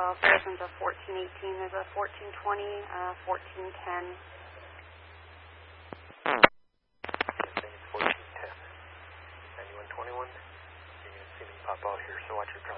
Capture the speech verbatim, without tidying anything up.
uh, Fresno's a fourteen eighteen. There's a fourteen twenty, uh, fourteen ten. fourteen ten. ninety-one twenty-one. You're going to see me pop out here, so watch your